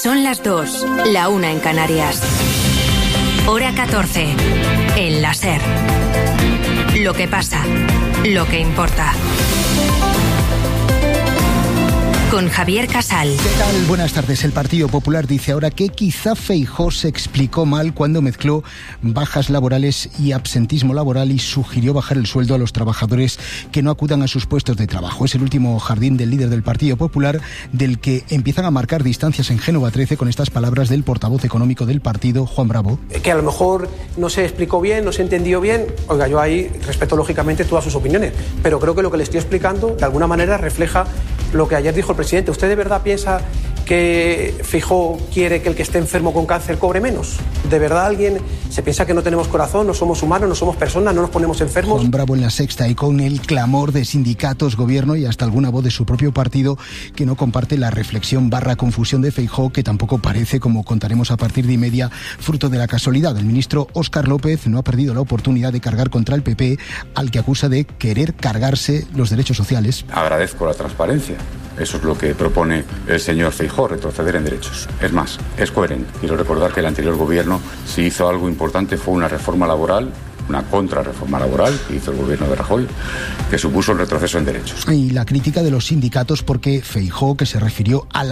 Son las 2, la 1 en Canarias. Hora 14, en la SER. Lo que pasa, lo que importa. Con Javier Casal. ¿Qué tal? Buenas tardes. El Partido Popular dice ahora que quizá Feijóo se explicó mal cuando mezcló bajas laborales y absentismo laboral y sugirió bajar el sueldo a los trabajadores que no acudan a sus puestos de trabajo. Es el último jardín del líder del Partido Popular, del que empiezan a marcar distancias en Génova 13 con estas palabras del portavoz económico del partido, Juan Bravo. Que a lo mejor no se explicó bien, no se entendió bien. Oiga, yo ahí respeto lógicamente todas sus opiniones, pero creo que lo que le estoy explicando de alguna manera refleja lo que ayer dijo el presidente. ¿Usted de verdad piensa que Feijóo quiere que el que esté enfermo con cáncer cobre menos? ¿De verdad alguien se piensa que no tenemos corazón, no somos humanos, no somos personas, no nos ponemos enfermos? Juan Bravo en La Sexta, y con el clamor de sindicatos, gobierno y hasta alguna voz de su propio partido que no comparte la reflexión / confusión de Feijóo, que tampoco parece, como contaremos a partir de 1:30, fruto de la casualidad. El ministro Óscar López no ha perdido la oportunidad de cargar contra el PP, al que acusa de querer cargarse los derechos sociales. Agradezco la transparencia. Eso es lo que propone el señor Feijóo, retroceder en derechos. Es más, es coherente. Quiero recordar que el anterior gobierno, si hizo algo importante, fue una reforma laboral, una contrarreforma laboral que hizo el gobierno de Rajoy, que supuso el retroceso en derechos. Y la crítica de los sindicatos porque Feijóo, que se refirió al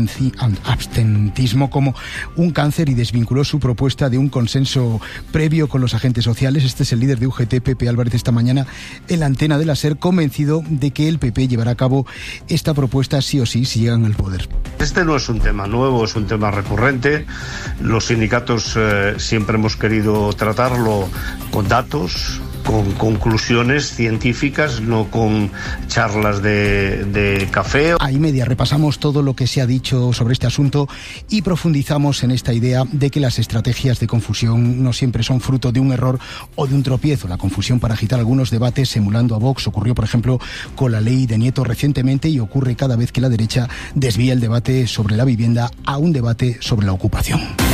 abstentismo como un cáncer y desvinculó su propuesta de un consenso previo con los agentes sociales. Este es el líder de UGT, Pepe Álvarez, esta mañana en la antena de la SER, convencido de que el PP llevará a cabo esta propuesta sí o sí si llegan al poder. Este no es un tema nuevo, es un tema recurrente. Los sindicatos siempre hemos querido tratarlo con datos, con conclusiones científicas, no con charlas de café. A media repasamos todo lo que se ha dicho sobre este asunto y profundizamos en esta idea de que las estrategias de confusión no siempre son fruto de un error o de un tropiezo. La confusión para agitar algunos debates emulando a Vox ocurrió, por ejemplo, con la ley de Nieto recientemente, y ocurre cada vez que la derecha desvía el debate sobre la vivienda a un debate sobre la ocupación.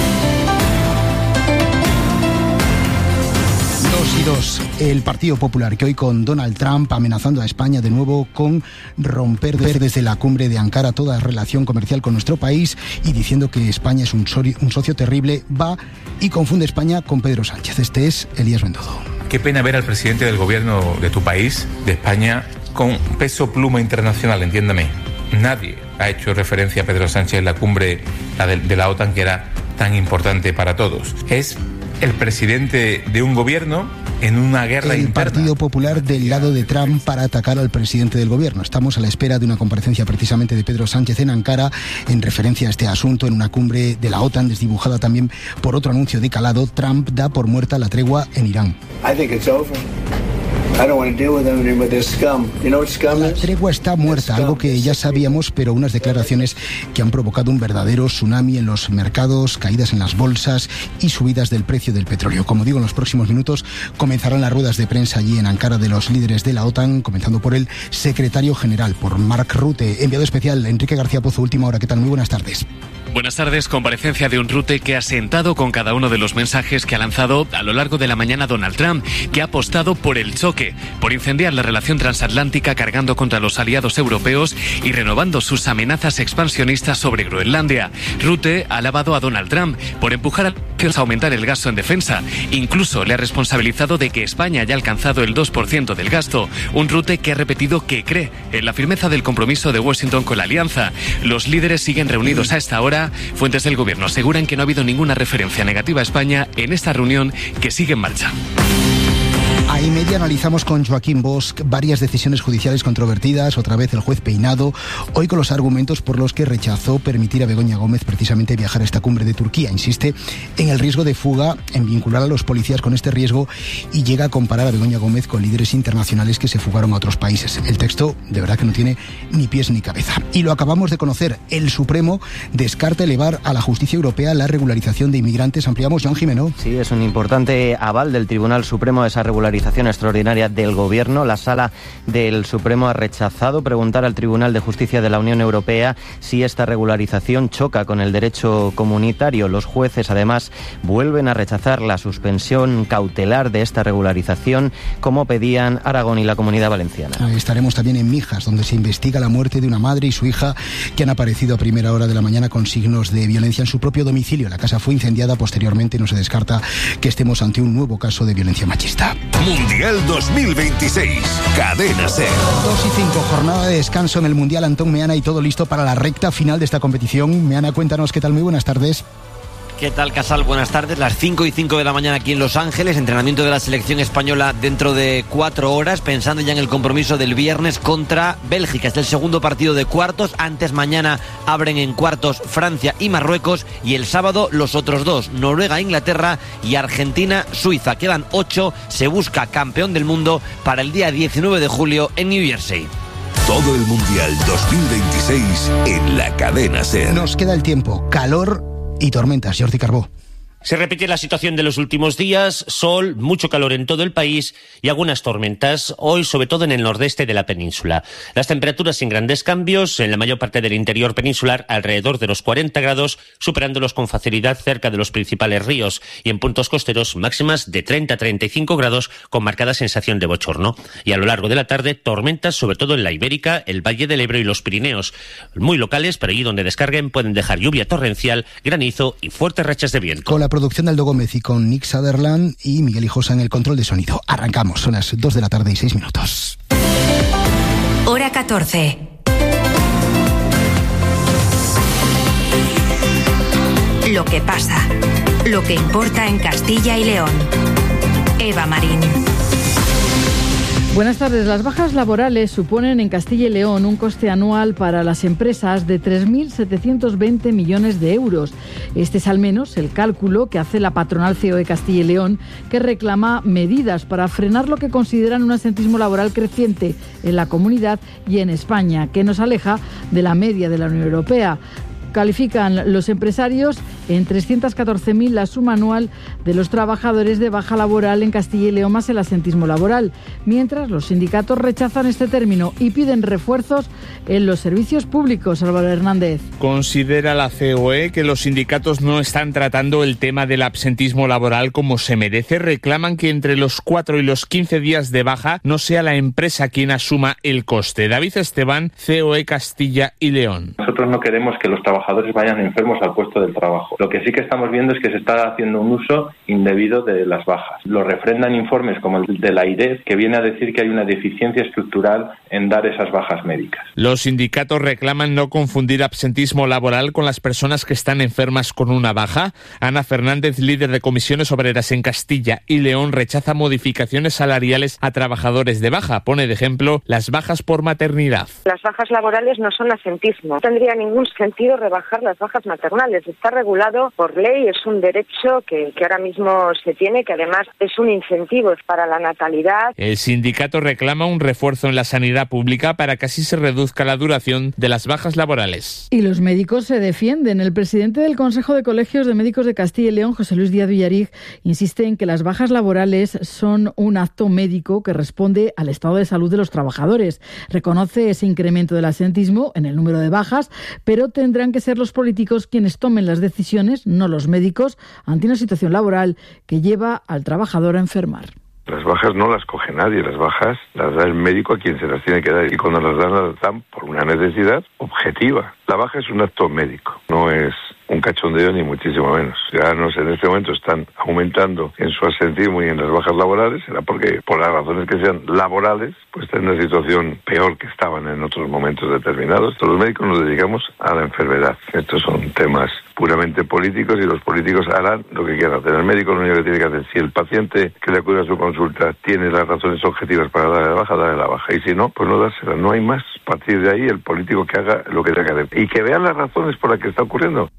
2 y 2. El Partido Popular, que hoy con Donald Trump amenazando a España de nuevo con romper desde la cumbre de Ankara toda relación comercial con nuestro país y diciendo que España es un socio terrible, va y confunde España con Pedro Sánchez. Este es Elías Bendodo. Qué pena ver al presidente del gobierno de tu país, de España, con peso pluma internacional, entiéndame. Nadie ha hecho referencia a Pedro Sánchez en la cumbre de la OTAN, que era tan importante para todos. Es el presidente de un gobierno en una guerra interna. El Partido Popular del lado de Trump para atacar al presidente del gobierno. Estamos a la espera de una comparecencia precisamente de Pedro Sánchez en Ankara en referencia a este asunto en una cumbre de la OTAN desdibujada también por otro anuncio de calado. Trump da por muerta la tregua en Irán. La tregua está muerta, algo que ya sabíamos, pero unas declaraciones que han provocado un verdadero tsunami en los mercados, caídas en las bolsas y subidas del precio del petróleo. Como digo, en los próximos minutos comenzarán las ruedas de prensa allí en Ankara de los líderes de la OTAN, comenzando por el secretario general, por Mark Rutte. Enviado especial, Enrique García Pozo, Última Hora. ¿Qué tal? Muy buenas tardes. Buenas tardes. Comparecencia de un Rutte que ha sentado con cada uno de los mensajes que ha lanzado a lo largo de la mañana Donald Trump, que ha apostado por el choque, por incendiar la relación transatlántica cargando contra los aliados europeos y renovando sus amenazas expansionistas sobre Groenlandia. Rutte ha alabado a Donald Trump por empujar a aumentar el gasto en defensa. Incluso le ha responsabilizado de que España haya alcanzado el 2% del gasto. Un Rutte que ha repetido que cree en la firmeza del compromiso de Washington con la alianza. Los líderes siguen reunidos a esta hora. Fuentes del gobierno aseguran que no ha habido ninguna referencia negativa a España en esta reunión que sigue en marcha. A media analizamos con Joaquín Bosch varias decisiones judiciales controvertidas, otra vez el juez Peinado, hoy con los argumentos por los que rechazó permitir a Begoña Gómez precisamente viajar a esta cumbre de Turquía. Insiste en el riesgo de fuga, en vincular a los policías con este riesgo y llega a comparar a Begoña Gómez con líderes internacionales que se fugaron a otros países. El texto de verdad que no tiene ni pies ni cabeza. Y lo acabamos de conocer, el Supremo descarta elevar a la justicia europea la regularización de inmigrantes. Ampliamos, Joan Jimeno. Sí, es un importante aval del Tribunal Supremo a esa regularización regularización extraordinaria del Gobierno. La Sala del Supremo ha rechazado preguntar al Tribunal de Justicia de la Unión Europea si esta regularización choca con el derecho comunitario. Los jueces, además, vuelven a rechazar la suspensión cautelar de esta regularización, como pedían Aragón y la Comunidad Valenciana. Estaremos también en Mijas, donde se investiga la muerte de una madre y su hija que han aparecido a primera hora de la mañana con signos de violencia en su propio domicilio. La casa fue incendiada. Posteriormente no se descarta que estemos ante un nuevo caso de violencia machista. Mundial 2026, Cadena SER. 2:05, jornada de descanso en el Mundial. Antón Meana y todo listo para la recta final de esta competición. Meana, cuéntanos qué tal. Muy buenas tardes. ¿Qué tal, Casal? Buenas tardes. Las 5:05 de la mañana aquí en Los Ángeles. Entrenamiento de la selección española dentro de 4 horas, pensando ya en el compromiso del viernes contra Bélgica. Es el segundo partido de cuartos. Antes, mañana abren en cuartos Francia y Marruecos. Y el sábado los otros dos, Noruega, Inglaterra y Argentina, Suiza. Quedan 8. Se busca campeón del mundo para el día 19 de julio en New Jersey. Todo el Mundial 2026 en la Cadena SER. Nos queda el tiempo, calor y tormentas. Jordi Carbó. Se repite la situación de los últimos días, sol, mucho calor en todo el país y algunas tormentas, hoy sobre todo en el nordeste de la península. Las temperaturas sin grandes cambios, en la mayor parte del interior peninsular alrededor de los 40 grados, superándolos con facilidad cerca de los principales ríos, y en puntos costeros máximas de 30 a 35 grados con marcada sensación de bochorno. Y a lo largo de la tarde, tormentas sobre todo en la Ibérica, el Valle del Ebro y los Pirineos, muy locales, pero allí donde descarguen pueden dejar lluvia torrencial, granizo y fuertes rachas de viento. Con la producción de Aldo Gómez y con Nick Sutherland y Miguel Hijosa en el control de sonido. Arrancamos, son las 2 de la tarde y 6 minutos. Hora 14. Lo que pasa, lo que importa en Castilla y León. Eva Marín. Buenas tardes. Las bajas laborales suponen en Castilla y León un coste anual para las empresas de 3.720 millones de euros. Este es al menos el cálculo que hace la patronal COE Castilla y León, que reclama medidas para frenar lo que consideran un absentismo laboral creciente en la comunidad y en España, que nos aleja de la media de la Unión Europea. Califican los empresarios en 314.000 la suma anual de los trabajadores de baja laboral en Castilla y León más el absentismo laboral, mientras los sindicatos rechazan este término y piden refuerzos en los servicios públicos. Álvaro Hernández. Considera la COE que los sindicatos no están tratando el tema del absentismo laboral como se merece. Reclaman que entre los 4 y los 15 días de baja no sea la empresa quien asuma el coste. David Esteban, COE Castilla y León. Nosotros no queremos que los trabajadores vayan enfermos al puesto del trabajo. Lo que sí que estamos viendo es que se está haciendo un uso indebido de las bajas. Lo refrendan informes como el de la AIREF, que viene a decir que hay una deficiencia estructural en dar esas bajas médicas. Los sindicatos reclaman no confundir absentismo laboral con las personas que están enfermas con una baja. Ana Fernández, líder de comisiones obreras en Castilla y León, rechaza modificaciones salariales a trabajadores de baja. Pone de ejemplo las bajas por maternidad. Las bajas laborales no son absentismo. No tendría ningún sentido rebajar las bajas maternales. Está regulado por ley, es un derecho que ahora mismo se tiene, que además es un incentivo para la natalidad. El sindicato reclama un refuerzo en la sanidad pública para que así se reduzca la duración de las bajas laborales. Y los médicos se defienden. El presidente del Consejo de Colegios de Médicos de Castilla y León, José Luis Díaz Villarig, insiste en que las bajas laborales son un acto médico que responde al estado de salud de los trabajadores. Reconoce ese incremento del absentismo en el número de bajas, pero tendrán que ser los políticos quienes tomen las decisiones, no los médicos, ante una situación laboral que lleva al trabajador a enfermar. Las bajas no las coge nadie, las bajas las da el médico a quien se las tiene que dar, y cuando las dan por una necesidad objetiva. La baja es un acto médico, no es un cachondeo ni muchísimo menos. Ya no sé, en este momento están aumentando en su absentismo y en las bajas laborales, será porque por las razones que sean laborales, pues están en una situación peor que estaban en otros momentos determinados. Los médicos nos dedicamos a la enfermedad. Estos son temas puramente políticos y los políticos harán lo que quieran hacer. El médico lo único que tiene que hacer, si el paciente que le acude a su consulta tiene las razones objetivas para darle la baja, y si no, pues no dársela, no hay más. A partir de ahí el político que haga lo que tenga que hacer y que vean las razones por las que está ocurriendo.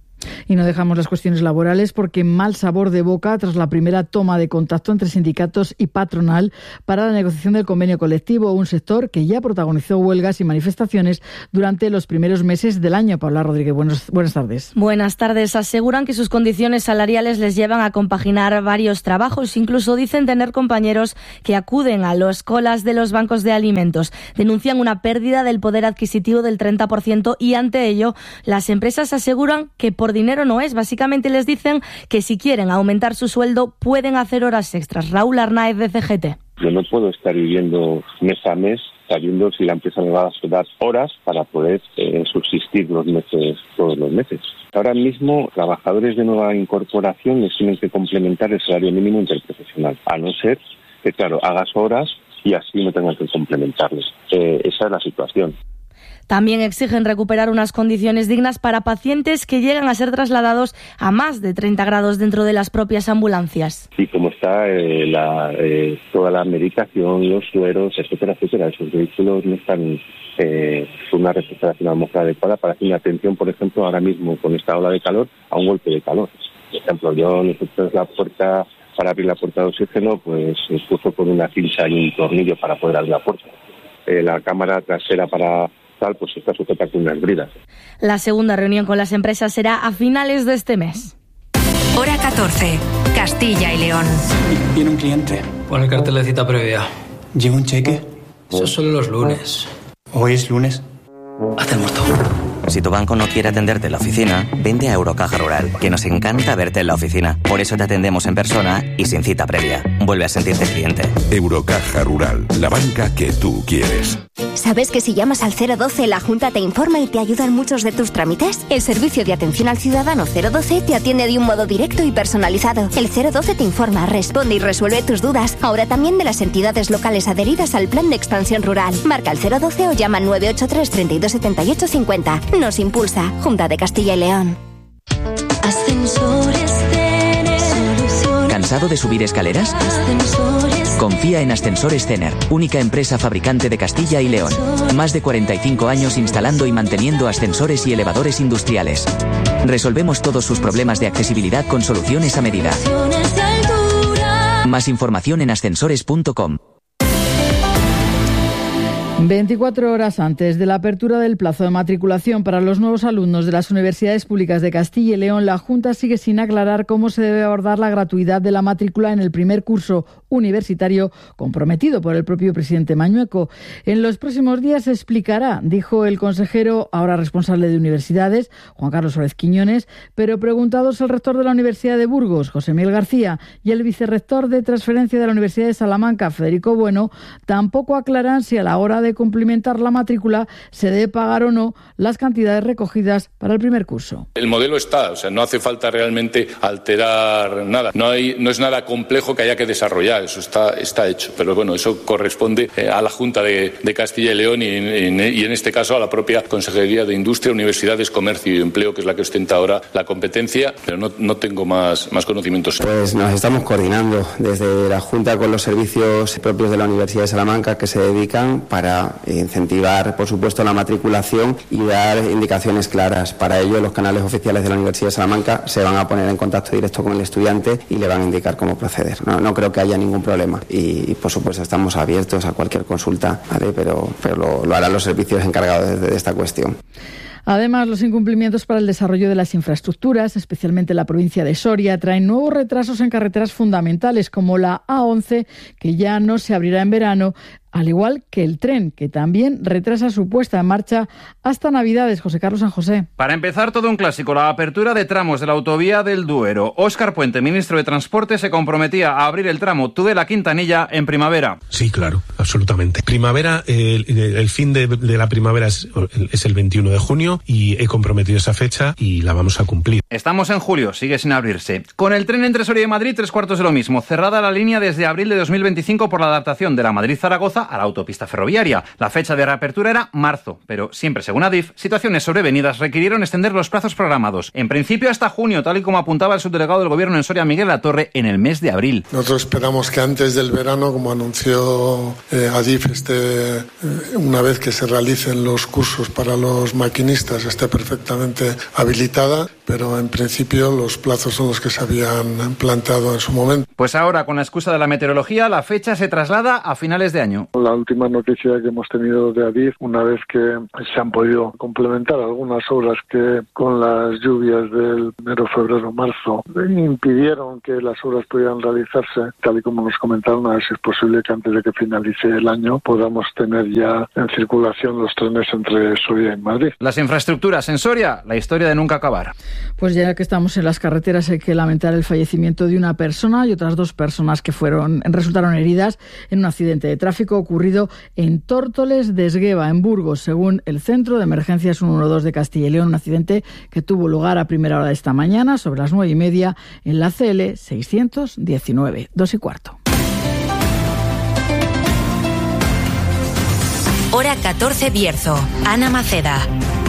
Y no dejamos las cuestiones laborales porque mal sabor de boca tras la primera toma de contacto entre sindicatos y patronal para la negociación del convenio colectivo, un sector que ya protagonizó huelgas y manifestaciones durante los primeros meses del año. Paula Rodríguez, buenas tardes. Buenas tardes. Aseguran que sus condiciones salariales les llevan a compaginar varios trabajos. Incluso dicen tener compañeros que acuden a las colas de los bancos de alimentos. Denuncian una pérdida del poder adquisitivo del 30% y ante ello las empresas aseguran que por dinero no es. Básicamente les dicen que si quieren aumentar su sueldo pueden hacer horas extras. Raúl Arnáez de CGT. Yo no puedo estar viviendo mes a mes sabiendo si la empresa me va a dar horas para poder subsistir todos los meses. Ahora mismo, trabajadores de nueva incorporación les tienen que complementar el salario mínimo interprofesional, a no ser que, claro, hagas horas y así no tengan que complementarles. Esa es la situación. También exigen recuperar unas condiciones dignas para pacientes que llegan a ser trasladados a más de 30 grados dentro de las propias ambulancias. Y como está toda la medicación, los sueros, etcétera, etcétera, esos vehículos no están con una recuperación adecuada para hacer una atención, por ejemplo, ahora mismo con esta ola de calor, a un golpe de calor. Por ejemplo, nosotros para abrir la puerta de oxígeno, pues se puso con una cincha y un tornillo para poder abrir la puerta. La cámara trasera para pues está sujeta con unas bridas. La segunda reunión con las empresas será a finales de este mes. Hora 14, Castilla y León. Viene un cliente. Pon el cartel de cita previa. ¿Llega un cheque? Eso es solo los lunes. ¿Hoy es lunes? Haz el muerto. Si tu banco no quiere atenderte en la oficina, vente a Eurocaja Rural, que nos encanta verte en la oficina. Por eso te atendemos en persona y sin cita previa. Vuelve a sentirte cliente. Eurocaja Rural, la banca que tú quieres. ¿Sabes que si llamas al 012 la Junta te informa y te ayuda en muchos de tus trámites? El servicio de atención al ciudadano 012 te atiende de un modo directo y personalizado. El 012 te informa, responde y resuelve tus dudas. Ahora también de las entidades locales adheridas al Plan de Expansión Rural. Marca el 012 o llama al 983 32 78 50. Nos impulsa Junta de Castilla y León. Ascensores Cener. ¿Cansado de subir escaleras? Confía en Ascensores Cener, única empresa fabricante de Castilla y León. Más de 45 años instalando y manteniendo ascensores y elevadores industriales. Resolvemos todos sus problemas de accesibilidad con soluciones a medida. Más información en ascensores.com. 24 horas antes de la apertura del plazo de matriculación para los nuevos alumnos de las universidades públicas de Castilla y León, la Junta sigue sin aclarar cómo se debe abordar la gratuidad de la matrícula en el primer curso universitario comprometido por el propio presidente Mañueco. En los próximos días se explicará, dijo el consejero, ahora responsable de universidades, Juan Carlos Suárez Quiñones, pero preguntados el rector de la Universidad de Burgos, José Miguel García, y el vicerrector de transferencia de la Universidad de Salamanca, Federico Bueno, tampoco aclaran si a la hora de cumplimentar la matrícula se debe pagar o no las cantidades recogidas para el primer curso. El modelo está, no hace falta realmente alterar nada. No es nada complejo que haya que desarrollar, eso está hecho. Pero bueno, eso corresponde a la Junta de Castilla y León y en este caso a la propia Consejería de Industria, Universidades, Comercio y Empleo, que es la que ostenta ahora la competencia, pero no tengo más conocimientos. Pues nos estamos coordinando desde la Junta con los servicios propios de la Universidad de Salamanca que se dedican para incentivar, por supuesto, la matriculación y dar indicaciones claras. Para ello, los canales oficiales de la Universidad de Salamanca se van a poner en contacto directo con el estudiante y le van a indicar cómo proceder. No creo que haya ningún problema y por supuesto, estamos abiertos a cualquier consulta, ¿vale? pero lo harán los servicios encargados de esta cuestión. Además, los incumplimientos para el desarrollo de las infraestructuras, especialmente en la provincia de Soria, traen nuevos retrasos en carreteras fundamentales como la A11, que ya no se abrirá en verano, al igual que el tren, que también retrasa su puesta en marcha hasta Navidades. José Carlos San José. Para empezar, todo un clásico, la apertura de tramos de la autovía del Duero. Óscar Puente, ministro de Transporte, se comprometía a abrir el tramo Tudela-Quintanilla en primavera. Sí, claro, absolutamente. Primavera, el fin de la primavera es el 21 de junio y he comprometido esa fecha y la vamos a cumplir. Estamos en julio, sigue sin abrirse. Con el tren entre Soria y Madrid, 3/4 de lo mismo. Cerrada la línea desde abril de 2025 por la adaptación de la Madrid-Zaragoza Zaragoza a la autopista ferroviaria. La fecha de reapertura era marzo, pero siempre según Adif, situaciones sobrevenidas requirieron extender los plazos programados. En principio hasta junio, tal y como apuntaba el subdelegado del Gobierno en Soria, Miguel Latorre, en el mes de abril. Nosotros esperamos que antes del verano, como anunció Adif, una vez que se realicen los cursos para los maquinistas, esté perfectamente habilitada, pero en principio los plazos son los que se habían planteado en su momento. Pues ahora, con la excusa de la meteorología, la fecha se traslada a finales de año. La última noticia que hemos tenido de Adif, una vez que se han podido complementar algunas obras que con las lluvias del enero, febrero, marzo impidieron que las obras pudieran realizarse, tal y como nos comentaron, a ver si es posible que antes de que finalice el año podamos tener ya en circulación los trenes entre Soria y Madrid. Las infraestructuras en Soria, la historia de nunca acabar. Pues ya que estamos en las carreteras, hay que lamentar el fallecimiento de una persona y otras 2 personas que resultaron heridas en un accidente de tráfico ocurrido en Tórtoles de Esgueva, en Burgos, según el Centro de Emergencias 112 de Castilla y León. Un accidente que tuvo lugar a primera hora de esta mañana, sobre las 9:30, en la CL 619, 2:15. Hora 14 Bierzo. Ana Maceda.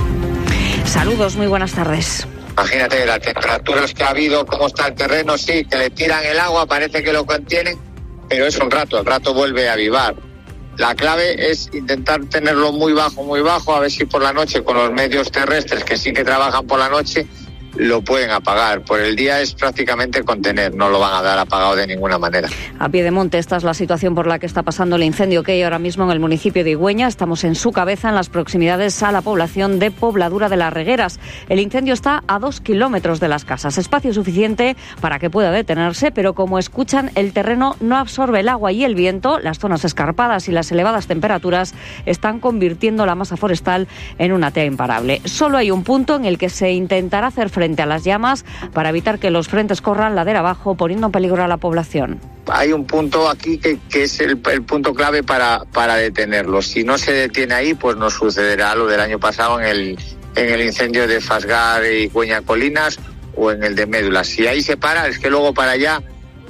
Saludos, muy buenas tardes. Imagínate las temperaturas que ha habido, cómo está el terreno, sí, que le tiran el agua, parece que lo contienen, pero es un rato, el rato vuelve a avivar. La clave es intentar tenerlo muy bajo, a ver si por la noche con los medios terrestres, que sí que trabajan por la noche, lo pueden apagar. Por el día es prácticamente contener, no lo van a dar apagado de ninguna manera. A Piedemonte, esta es la situación por la que está pasando el incendio que hay ahora mismo en el municipio de Igüeña. Estamos en su cabeza, en las proximidades a la población de Pobladura de las Regueras. El incendio está a 2 kilómetros de las casas, espacio suficiente para que pueda detenerse, pero como escuchan, el terreno no absorbe el agua y el viento. Las zonas escarpadas y las elevadas temperaturas están convirtiendo la masa forestal en una tea imparable. Solo hay un punto en el que se intentará hacer frente a las llamas para evitar que los frentes corran ladera abajo, poniendo en peligro a la población. Hay un punto aquí que es el punto clave para detenerlo. Si no se detiene ahí, pues nos sucederá lo del año pasado en el incendio de Fasgar y Cueña Colinas o en el de Médula. Si ahí se para, es que luego para allá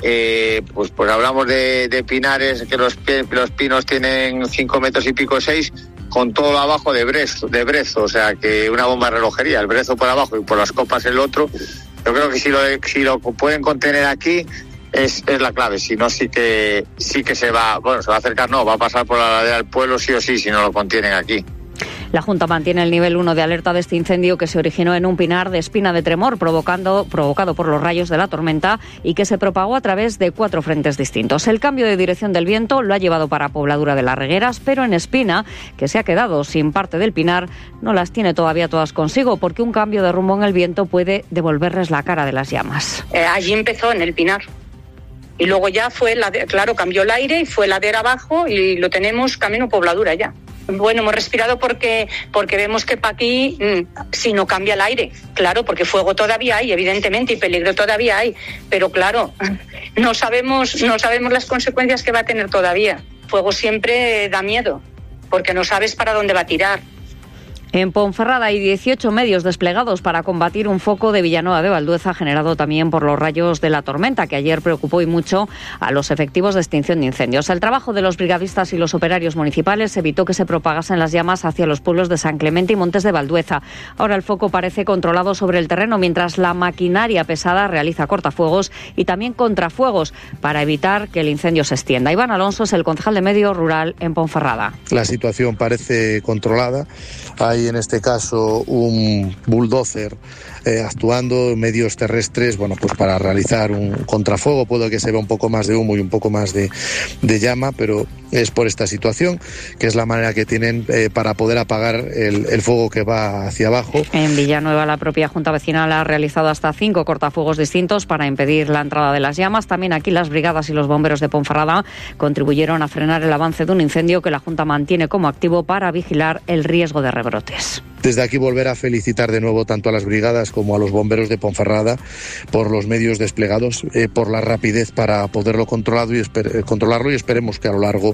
pues hablamos de pinares, que los pinos tienen 5 metros y pico, 6, con todo lo abajo de brezo, o sea que una bomba de relojería, el brezo por abajo y por las copas el otro. Yo creo que si lo pueden contener aquí es la clave, si no sí que se va a acercar, no, va a pasar por la ladera del pueblo sí o sí, si no lo contienen aquí. La Junta mantiene el nivel 1 de alerta de este incendio que se originó en un pinar de espina de tremor provocado por los rayos de la tormenta y que se propagó a través de 4 frentes distintos. El cambio de dirección del viento lo ha llevado para Pobladura de las Regueras, pero en Espina, que se ha quedado sin parte del pinar, no las tiene todavía todas consigo, porque un cambio de rumbo en el viento puede devolverles la cara de las llamas. Allí empezó, en el pinar. Y luego ya cambió el aire y fue ladera abajo y lo tenemos camino Pobladura ya. Bueno, hemos respirado porque vemos que para aquí, si no cambia el aire, claro, porque fuego todavía hay, evidentemente, y peligro todavía hay, pero claro, no sabemos las consecuencias que va a tener todavía. Fuego siempre da miedo, porque no sabes para dónde va a tirar. En Ponferrada hay 18 medios desplegados para combatir un foco de Villanueva de Valdueza generado también por los rayos de la tormenta, que ayer preocupó y mucho a los efectivos de extinción de incendios. El trabajo de los brigadistas y los operarios municipales evitó que se propagasen las llamas hacia los pueblos de San Clemente y Montes de Valdueza. Ahora el foco parece controlado sobre el terreno, mientras la maquinaria pesada realiza cortafuegos y también contrafuegos para evitar que el incendio se extienda. Iván Alonso es el concejal de Medio Rural en Ponferrada. La situación parece controlada. Hay en este caso un bulldozer actuando en medios terrestres, pues para realizar un contrafuego. Puede que se vea un poco más de humo y un poco más de llama, pero es por esta situación, que es la manera que tienen para poder apagar el fuego que va hacia abajo. En Villanueva, la propia Junta Vecinal ha realizado hasta 5 cortafuegos distintos para impedir la entrada de las llamas. También aquí las brigadas y los bomberos de Ponferrada contribuyeron a frenar el avance de un incendio que la Junta mantiene como activo para vigilar el riesgo de rebrotes. Desde aquí volver a felicitar de nuevo tanto a las brigadas como a los bomberos de Ponferrada por los medios desplegados, por la rapidez para poderlo controlarlo y esperemos que a lo largo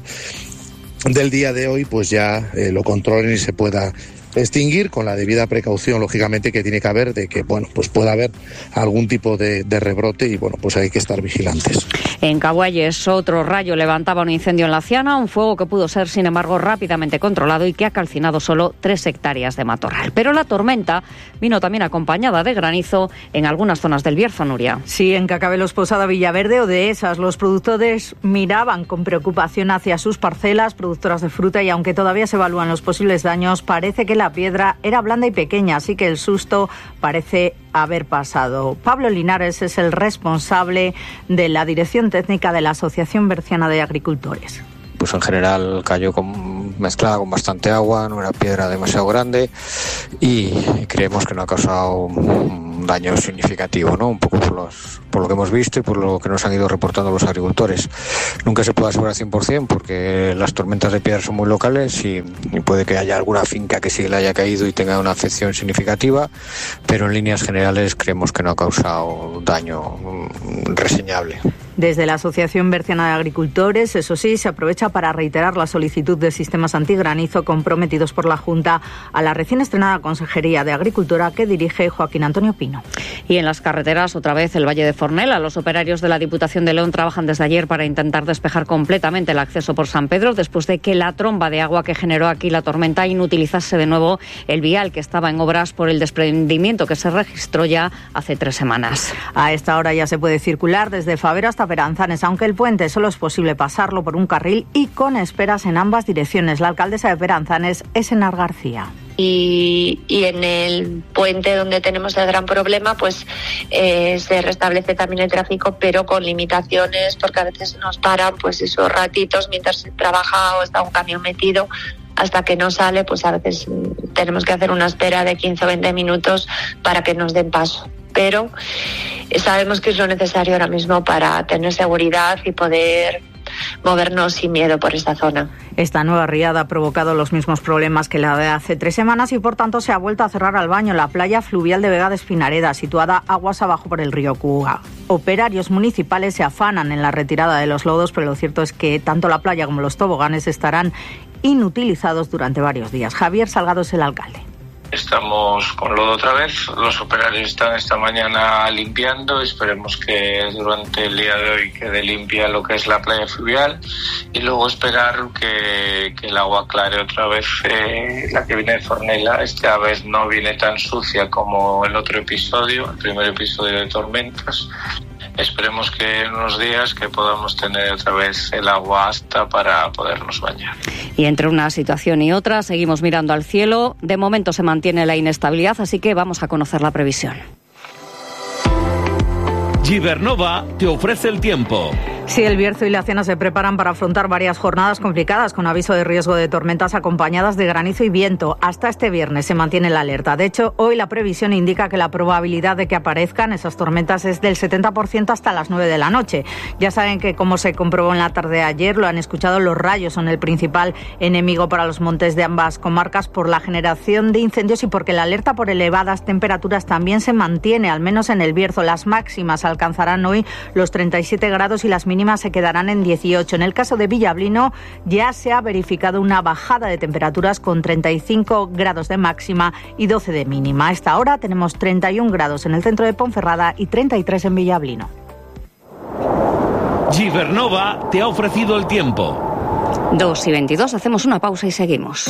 del día de hoy pues ya lo controlen y se pueda extinguir con la debida precaución, lógicamente, que tiene que haber de que pues pueda haber algún tipo de rebrote y pues hay que estar vigilantes. En Caguayes, otro rayo levantaba un incendio en La Ciana, un fuego que pudo ser, sin embargo, rápidamente controlado y que ha calcinado solo 3 hectáreas de matorral. Pero la tormenta vino también acompañada de granizo en algunas zonas del Bierzo, Nuria. Sí, en Cacabelos, Posada, Villaverde o Dehesas, los productores miraban con preocupación hacia sus parcelas productoras de fruta y aunque todavía se evalúan los posibles daños, parece que la piedra era blanda y pequeña, así que el susto parece haber pasado. Pablo Linares es el responsable de la Dirección Técnica de la Asociación Berciana de Agricultores. Pues en general cayó mezclada con bastante agua, no era piedra demasiado grande y creemos que no ha causado un daño significativo, ¿no? Un poco por lo que hemos visto y por lo que nos han ido reportando los agricultores. Nunca se puede asegurar 100% porque las tormentas de piedra son muy locales y puede que haya alguna finca que sí le haya caído y tenga una afección significativa, pero en líneas generales creemos que no ha causado daño reseñable. Desde la Asociación Berciana de Agricultores, eso sí, se aprovecha para reiterar la solicitud de sistemas antigranizo comprometidos por la Junta a la recién estrenada Consejería de Agricultura que dirige Joaquín Antonio Pino. Y en las carreteras, otra vez el Valle de Fornela. Los operarios de la Diputación de León trabajan desde ayer para intentar despejar completamente el acceso por San Pedro, después de que la tromba de agua que generó aquí la tormenta inutilizase de nuevo el vial que estaba en obras por el desprendimiento que se registró ya hace 3 semanas. A esta hora ya se puede circular desde Favero hasta Beranzanes, aunque el puente solo es posible pasarlo por un carril y con esperas en ambas direcciones. La alcaldesa de Beranzanes es Enar García. Y en el puente donde tenemos el gran problema pues se restablece también el tráfico, pero con limitaciones, porque a veces nos paran pues esos ratitos mientras se trabaja o está un camión metido. Hasta que no sale, pues a veces tenemos que hacer una espera de 15 o 20 minutos para que nos den paso. Pero sabemos que es lo necesario ahora mismo para tener seguridad y poder movernos sin miedo por esta zona. Esta nueva riada ha provocado los mismos problemas que la de hace 3 semanas y por tanto se ha vuelto a cerrar al baño la playa fluvial de Vega de Espinareda, situada aguas abajo por el río Cuga. Operarios municipales se afanan en la retirada de los lodos, pero lo cierto es que tanto la playa como los toboganes estarán inutilizados durante varios días. Javier Salgado es el alcalde. Estamos con lodo otra vez, los operarios están esta mañana limpiando, esperemos que durante el día de hoy quede limpia lo que es la playa fluvial y luego esperar que el agua aclare otra vez la que viene de Fornela. Esta vez no viene tan sucia como el otro episodio, el primer episodio de tormentas. Esperemos que en unos días que podamos tener otra vez el agua apta para podernos bañar. Y entre una situación y otra seguimos mirando al cielo. De momento se mantiene la inestabilidad, así que vamos a conocer la previsión. Gibernova te ofrece el tiempo. Sí, el Bierzo y la Ciana se preparan para afrontar varias jornadas complicadas con aviso de riesgo de tormentas acompañadas de granizo y viento. Hasta este viernes se mantiene la alerta. De hecho, hoy la previsión indica que la probabilidad de que aparezcan esas tormentas es del 70% hasta las 9 de la noche. Ya saben que, como se comprobó en la tarde de ayer, lo han escuchado, los rayos son el principal enemigo para los montes de ambas comarcas por la generación de incendios y porque la alerta por elevadas temperaturas también se mantiene, al menos en el Bierzo. Las máximas alcanzarán hoy los 37 grados y las mínimas se quedarán en 18. En el caso de Villablino ya se ha verificado una bajada de temperaturas con 35 grados de máxima y 12 de mínima. A esta hora tenemos 31 grados en el centro de Ponferrada y 33 en Villablino. Gibernova te ha ofrecido el tiempo. 2:22, hacemos una pausa y seguimos.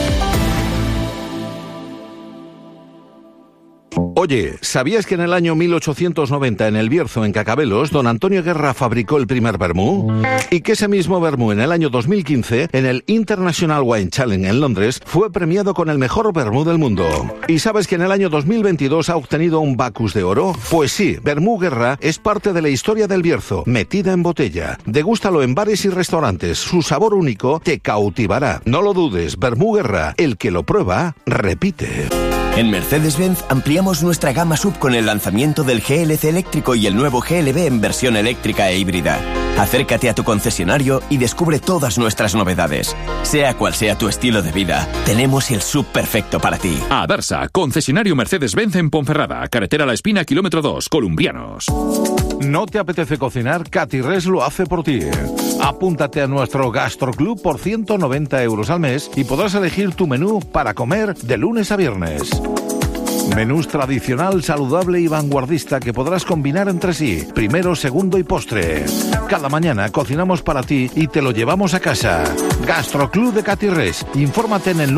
Oye, ¿sabías que en el año 1890 en el Bierzo, en Cacabelos, don Antonio Guerra fabricó el primer vermú? Y que ese mismo vermú en el año 2015, en el International Wine Challenge en Londres, fue premiado con el mejor vermú del mundo. ¿Y sabes que en el año 2022 ha obtenido un Bacus de oro? Pues sí, Vermú Guerra es parte de la historia del Bierzo, metida en botella. Degústalo en bares y restaurantes, su sabor único te cautivará. No lo dudes, Vermú Guerra, el que lo prueba, repite. En Mercedes-Benz ampliamos nuestra gama SUV con el lanzamiento del GLC eléctrico y el nuevo GLB en versión eléctrica e híbrida. Acércate a tu concesionario y descubre todas nuestras novedades. Sea cual sea tu estilo de vida, tenemos el SUV perfecto para ti. Adarsa, concesionario Mercedes-Benz en Ponferrada, carretera La Espina, kilómetro 2, Columbrianos. ¿No te apetece cocinar? Catirres lo hace por ti. Apúntate a nuestro Gastroclub por 190 euros al mes y podrás elegir tu menú para comer de lunes a viernes. Menús tradicional, saludable y vanguardista que podrás combinar entre sí. Primero, segundo y postre. Cada mañana cocinamos para ti y te lo llevamos a casa. Gastroclub de Catirres. Infórmate en el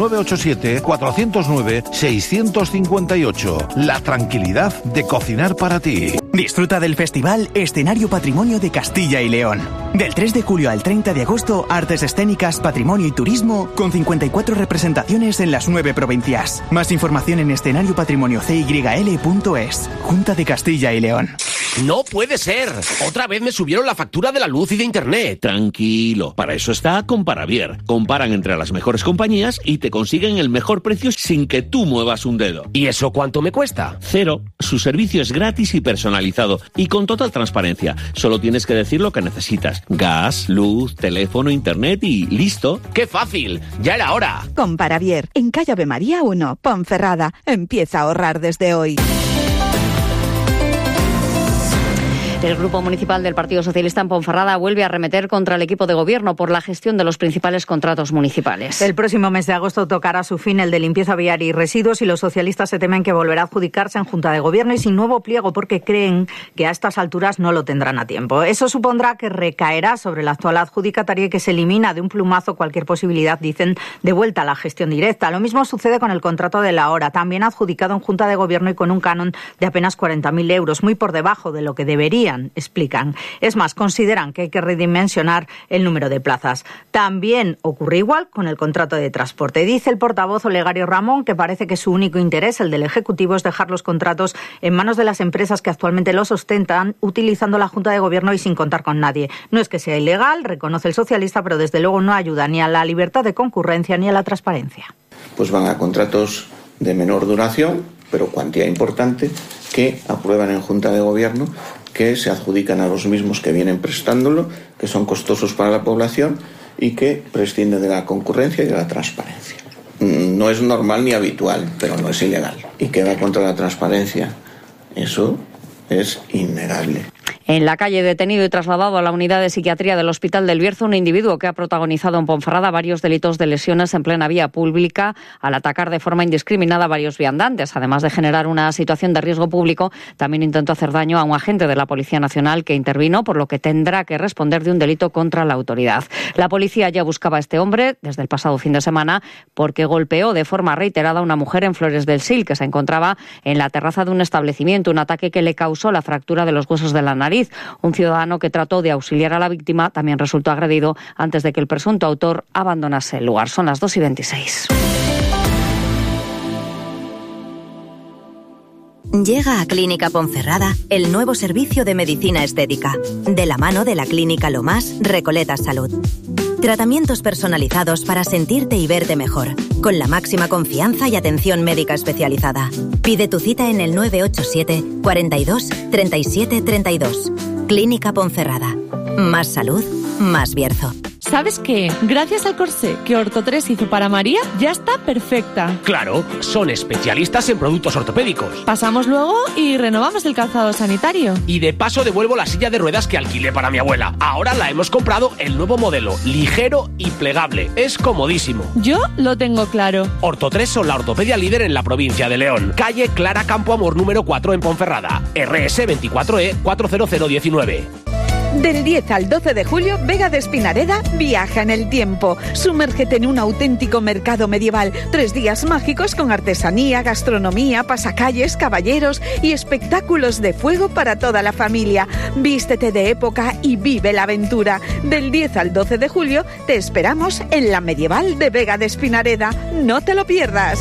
987-409-658. La tranquilidad de cocinar para ti. Disfruta del festival Escenario Patrimonio de Castilla y León. Del 3 de julio al 30 de agosto, artes escénicas, patrimonio y turismo, con 54 representaciones en las 9 provincias. Más información en escenariopatrimoniocyl.es. Junta de Castilla y León. ¡No puede ser! Otra vez me subieron la factura de la luz y de internet. Tranquilo, para eso está Comparavier. Comparan entre las mejores compañías y te consiguen el mejor precio sin que tú muevas un dedo. ¿Y eso cuánto me cuesta? 0. Su servicio es gratis y personalizado y con total transparencia. Solo tienes que decir lo que necesitas. Gas, luz, teléfono, internet y listo. ¡Qué fácil! ¡Ya era hora! Comparavier, en calle Ave María 1, Ponferrada. Empieza a ahorrar desde hoy. El Grupo Municipal del Partido Socialista en Ponferrada vuelve a arremeter contra el equipo de gobierno por la gestión de los principales contratos municipales. El próximo mes de agosto tocará su fin el de limpieza viaria y residuos y los socialistas se temen que volverá a adjudicarse en Junta de Gobierno y sin nuevo pliego porque creen que a estas alturas no lo tendrán a tiempo. Eso supondrá que recaerá sobre la actual adjudicataria y que se elimina de un plumazo cualquier posibilidad, dicen, de vuelta a la gestión directa. Lo mismo sucede con el contrato de la hora, también adjudicado en Junta de Gobierno y con un canon de apenas 40.000 euros, muy por debajo de lo que debería, explican. Es más, consideran que hay que redimensionar el número de plazas. También ocurre igual con el contrato de transporte. Dice el portavoz Olegario Ramón que parece que su único interés, el del Ejecutivo, es dejar los contratos en manos de las empresas que actualmente los ostentan, utilizando la Junta de Gobierno y sin contar con nadie. No es que sea ilegal, reconoce el socialista, pero desde luego no ayuda ni a la libertad de concurrencia ni a la transparencia. Pues van a contratos de menor duración, pero cuantía importante, que aprueban en Junta de Gobierno, que se adjudican a los mismos que vienen prestándolo, que son costosos para la población y que prescinden de la concurrencia y de la transparencia. No es normal ni habitual, pero no es ilegal. Y que va contra la transparencia. Eso es innegable. En la calle, detenido y trasladado a la unidad de psiquiatría del Hospital del Bierzo, un individuo que ha protagonizado en Ponferrada varios delitos de lesiones en plena vía pública al atacar de forma indiscriminada a varios viandantes. Además de generar una situación de riesgo público, también intentó hacer daño a un agente de la Policía Nacional que intervino, por lo que tendrá que responder de un delito contra la autoridad. La policía ya buscaba a este hombre desde el pasado fin de semana porque golpeó de forma reiterada a una mujer en Flores del Sil que se encontraba en la terraza de un establecimiento, un ataque que le causó la fractura de los huesos de la nariz. Un ciudadano que trató de auxiliar a la víctima también resultó agredido antes de que el presunto autor abandonase el lugar. Son las 2:26. Llega a Clínica Ponferrada el nuevo servicio de medicina estética, de la mano de la Clínica Lomás Recoleta Salud. Tratamientos personalizados para sentirte y verte mejor, con la máxima confianza y atención médica especializada. Pide tu cita en el 987 42 37 32. Clínica Ponferrada. Más salud, más Bierzo. ¿Sabes qué? Gracias al corsé que Ortho3 hizo para María, ya está perfecta. Claro, son especialistas en productos ortopédicos. Pasamos luego y renovamos el calzado sanitario. Y de paso devuelvo la silla de ruedas que alquilé para mi abuela. Ahora la hemos comprado el nuevo modelo, ligero y plegable. Es comodísimo. Yo lo tengo claro. Ortho3 son la ortopedia líder en la provincia de León. Calle Clara Campo Amor número 4 en Ponferrada. RS 24E 40019. Del 10 al 12 de julio, Vega de Espinareda viaja en el tiempo. Sumérgete en un auténtico mercado medieval. 3 días mágicos con artesanía, gastronomía, pasacalles, caballeros y espectáculos de fuego para toda la familia. Vístete de época y vive la aventura. Del 10 al 12 de julio, te esperamos en la medieval de Vega de Espinareda. No te lo pierdas.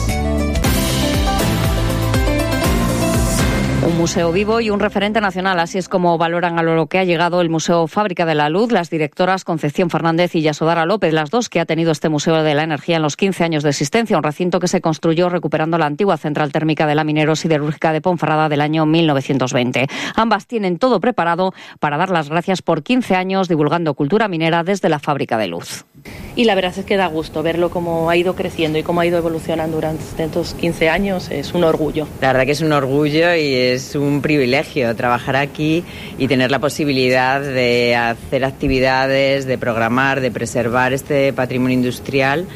Un museo vivo y un referente nacional, así es como valoran a lo que ha llegado el Museo Fábrica de la Luz, las directoras Concepción Fernández y Yasodara López, las dos que ha tenido este Museo de la Energía en los 15 años de existencia, un recinto que se construyó recuperando la antigua central térmica de la minero-siderúrgica de Ponferrada del año 1920. Ambas tienen todo preparado para dar las gracias por 15 años divulgando cultura minera desde la Fábrica de Luz. Y la verdad es que da gusto verlo cómo ha ido creciendo y cómo ha ido evolucionando durante estos 15 años. Es un orgullo. La verdad que es un orgullo y es un privilegio trabajar aquí y tener la posibilidad de hacer actividades, de programar, de preservar este patrimonio industrial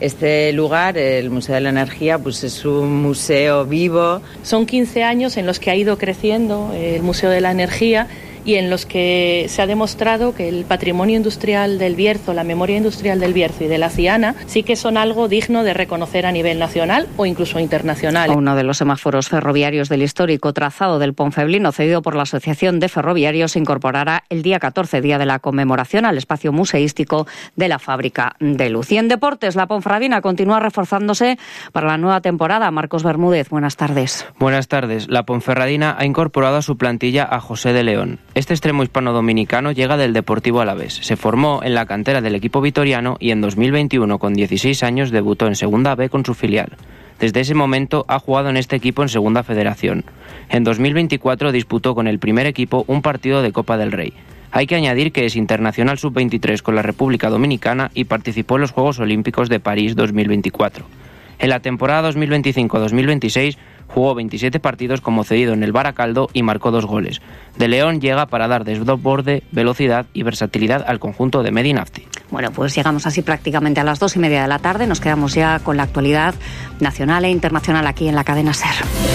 Este lugar, el Museo de la Energía, pues es un museo vivo. Son 15 años en los que ha ido creciendo el Museo de la Energía y en los que se ha demostrado que el patrimonio industrial del Bierzo, la memoria industrial del Bierzo y de la Ciana sí que son algo digno de reconocer a nivel nacional o incluso internacional. Uno de los semáforos ferroviarios del histórico trazado del Ponfeblino, cedido por la Asociación de Ferroviarios, se incorporará el día 14, día de la conmemoración, al espacio museístico de la Fábrica de Luz. Y en deportes, la Ponferradina continúa reforzándose para la nueva temporada. Marcos Bermúdez, buenas tardes. Buenas tardes. La Ponferradina ha incorporado a su plantilla a José de León. Este extremo hispano-dominicano llega del Deportivo Alavés. Se formó en la cantera del equipo vitoriano y en 2021, con 16 años, debutó en Segunda B con su filial. Desde ese momento ha jugado en este equipo en Segunda Federación. En 2024 disputó con el primer equipo un partido de Copa del Rey. Hay que añadir que es internacional sub-23 con la República Dominicana y participó en los Juegos Olímpicos de París 2024. En la temporada 2025-2026 jugó 27 partidos como cedido en el Baracaldo y marcó 2 goles. De León llega para dar desborde, velocidad y versatilidad al conjunto de Medinafti. Bueno, pues llegamos así prácticamente a las 2:30 de la tarde. Nos quedamos ya con la actualidad nacional e internacional aquí en la cadena SER.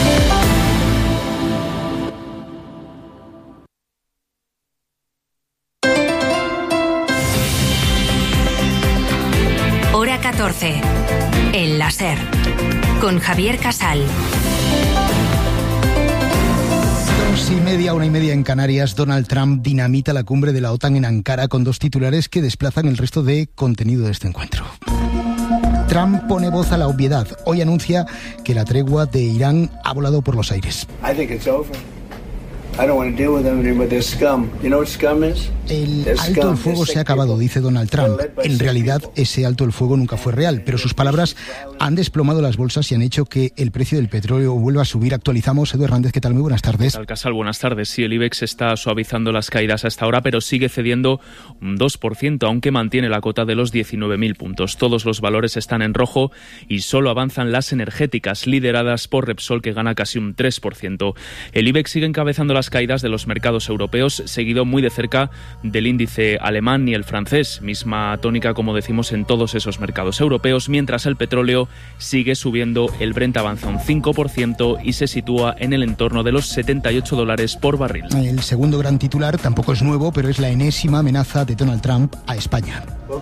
Hora 14. En la SER. Con Javier Casal. 2:30, 1:30 en Canarias. Donald Trump dinamita la cumbre de la OTAN en Ankara con 2 titulares que desplazan el resto de contenido de este encuentro. Trump pone voz a la obviedad. Hoy anuncia que la tregua de Irán ha volado por los aires. El alto el fuego se ha acabado, dice Donald Trump. En realidad, ese alto el fuego nunca fue real, pero sus palabras han desplomado las bolsas y han hecho que el precio del petróleo vuelva a subir. Actualizamos. Edu Hernández, ¿qué tal? Muy buenas tardes. ¿Qué tal, Casal? Buenas tardes. Sí, el IBEX está suavizando las caídas hasta ahora, pero sigue cediendo un 2%, aunque mantiene la cota de los 19.000 puntos. Todos los valores están en rojo y solo avanzan las energéticas, lideradas por Repsol, que gana casi un 3%. El IBEX sigue encabezando las caídas de los mercados europeos, seguido muy de cerca del índice alemán y el francés, misma tónica, como decimos, en todos esos mercados europeos, mientras el petróleo sigue subiendo. El Brent avanza un 5% y se sitúa en el entorno de los $78 por barril. El segundo gran titular tampoco es nuevo, pero es la enésima amenaza de Donald Trump a España.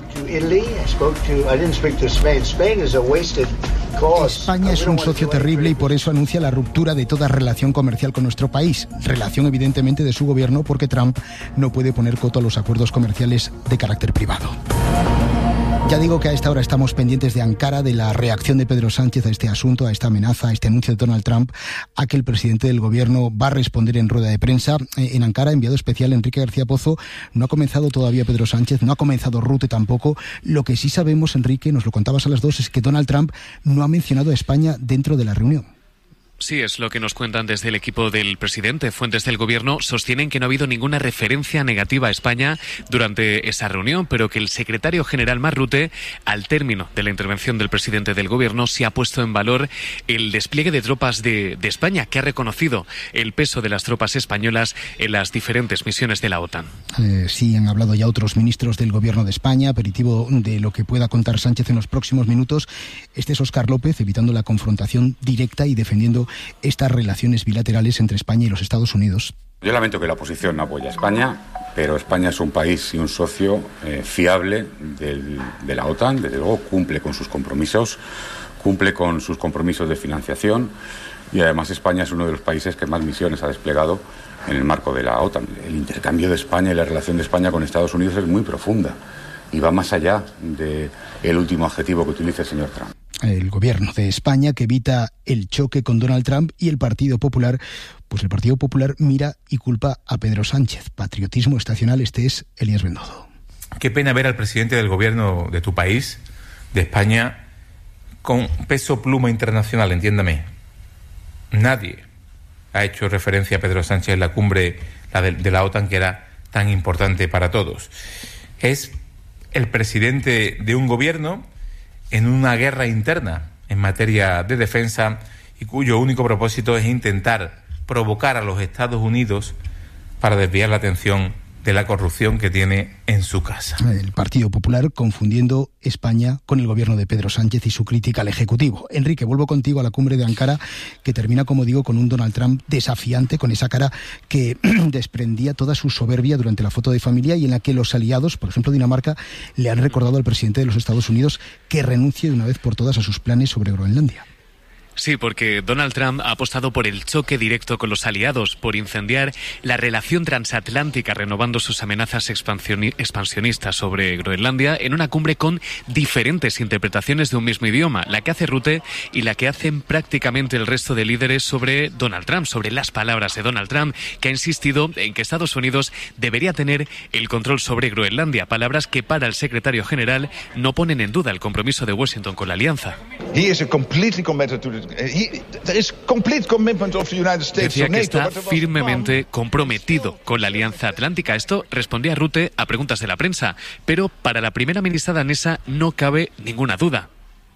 España es un socio terrible y por eso anuncia la ruptura de toda relación comercial con nuestro país. Relación evidentemente de su gobierno, porque Trump no puede poner coto a los acuerdos comerciales de carácter privado. Ya digo que a esta hora estamos pendientes de Ankara, de la reacción de Pedro Sánchez a este asunto, a esta amenaza, a este anuncio de Donald Trump, a que el presidente del gobierno va a responder en rueda de prensa. En Ankara, enviado especial Enrique García Pozo, no ha comenzado todavía Pedro Sánchez, no ha comenzado Rute tampoco. Lo que sí sabemos, Enrique, nos lo contabas a las 2, es que Donald Trump no ha mencionado a España dentro de la reunión. Sí, es lo que nos cuentan desde el equipo del presidente. Fuentes del gobierno sostienen que no ha habido ninguna referencia negativa a España durante esa reunión, pero que el secretario general Marrute, al término de la intervención del presidente del gobierno, se ha puesto en valor el despliegue de tropas de España, que ha reconocido el peso de las tropas españolas en las diferentes misiones de la OTAN. Sí, han hablado ya otros ministros del gobierno de España, aperitivo de lo que pueda contar Sánchez en los próximos minutos. Este es Óscar López, evitando la confrontación directa y defendiendo estas relaciones bilaterales entre España y los Estados Unidos. Yo lamento que la oposición no apoye a España, pero España es un país y un socio fiable de la OTAN. Desde luego cumple con sus compromisos de financiación, y además España es uno de los países que más misiones ha desplegado en el marco de la OTAN. El intercambio de España y la relación de España con Estados Unidos es muy profunda y va más allá del último adjetivo que utiliza el señor Trump. El gobierno de España, que evita el choque con Donald Trump, y el Partido Popular, pues el Partido Popular mira y culpa a Pedro Sánchez. Patriotismo estacional. Este es Elías Bendodo. Qué pena ver al presidente del gobierno de tu país, de España, con peso pluma internacional, entiéndame. Nadie ha hecho referencia a Pedro Sánchez en la cumbre de la OTAN, que era tan importante para todos. Es el presidente de un gobierno en una guerra interna en materia de defensa y cuyo único propósito es intentar provocar a los Estados Unidos para desviar la atención de la corrupción que tiene en su casa. El Partido Popular confundiendo España con el gobierno de Pedro Sánchez y su crítica al Ejecutivo. Enrique, vuelvo contigo a la cumbre de Ankara, que termina, como digo, con un Donald Trump desafiante, con esa cara que desprendía toda su soberbia durante la foto de familia y en la que los aliados, por ejemplo Dinamarca, le han recordado al presidente de los Estados Unidos que renuncie de una vez por todas a sus planes sobre Groenlandia. Sí, porque Donald Trump ha apostado por el choque directo con los aliados, por incendiar la relación transatlántica, renovando sus amenazas expansionistas sobre Groenlandia en una cumbre con diferentes interpretaciones de un mismo idioma, la que hace Rutte y la que hacen prácticamente el resto de líderes sobre Donald Trump, sobre las palabras de Donald Trump, que ha insistido en que Estados Unidos debería tener el control sobre Groenlandia, palabras que para el secretario general no ponen en duda el compromiso de Washington con la alianza. Decía que está firmemente comprometido con la Alianza Atlántica. Esto respondía a Rutte a preguntas de la prensa, pero para la primera ministra danesa no cabe ninguna duda.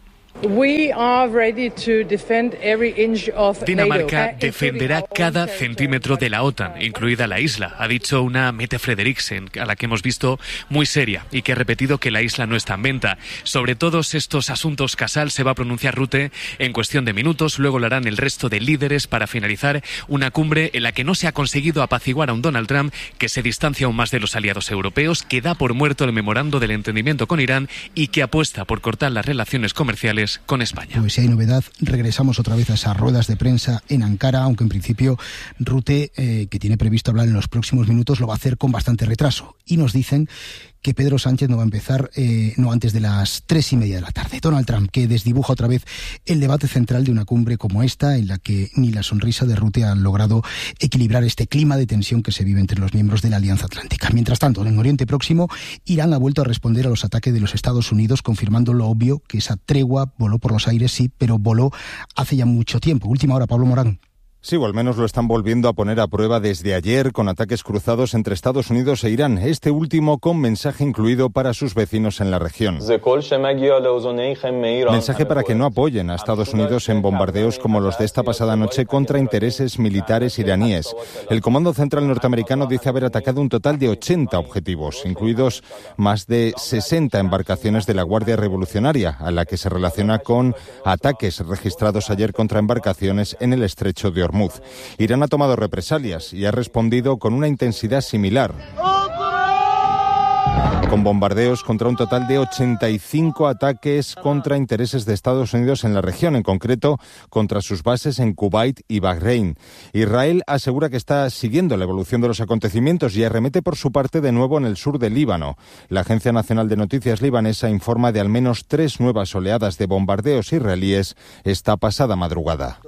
Dinamarca defenderá cada centímetro de la OTAN, incluida la isla, ha dicho una Mette Frederiksen, a la que hemos visto muy seria y que ha repetido que la isla no está en venta. Sobre todos estos asuntos, Casal se va a pronunciar Rutte en cuestión de minutos, luego lo harán el resto de líderes para finalizar una cumbre en la que no se ha conseguido apaciguar a un Donald Trump que se distancia aún más de los aliados europeos, que da por muerto el memorando del entendimiento con Irán y que apuesta por cortar las relaciones comerciales con España. Pues si hay novedad, regresamos otra vez a esas ruedas de prensa en Ankara, aunque en principio Rutte, que tiene previsto hablar en los próximos minutos, lo va a hacer con bastante retraso. Y nos dicen que Pedro Sánchez no va a empezar no antes de las 3:30 de la tarde. Donald Trump, que desdibuja otra vez el debate central de una cumbre como esta, en la que ni la sonrisa de Rutte han logrado equilibrar este clima de tensión que se vive entre los miembros de la Alianza Atlántica. Mientras tanto, en Oriente Próximo, Irán ha vuelto a responder a los ataques de los Estados Unidos, confirmando lo obvio, que esa tregua voló por los aires, sí, pero voló hace ya mucho tiempo. Última hora, Pablo Morán. Sí, o al menos lo están volviendo a poner a prueba desde ayer con ataques cruzados entre Estados Unidos e Irán, este último con mensaje incluido para sus vecinos en la región. Mensaje para que no apoyen a Estados Unidos en bombardeos como los de esta pasada noche contra intereses militares iraníes. El Comando Central norteamericano dice haber atacado un total de 80 objetivos, incluidos más de 60 embarcaciones de la Guardia Revolucionaria, a la que se relaciona con ataques registrados ayer contra embarcaciones en el estrecho de Hormuz. Irán ha tomado represalias y ha respondido con una intensidad similar, con bombardeos contra un total de 85 ataques contra intereses de Estados Unidos en la región, en concreto contra sus bases en Kuwait y Bahrein. Israel asegura que está siguiendo la evolución de los acontecimientos y arremete por su parte de nuevo en el sur del Líbano. La Agencia Nacional de Noticias libanesa informa de al menos 3 nuevas oleadas de bombardeos israelíes esta pasada madrugada.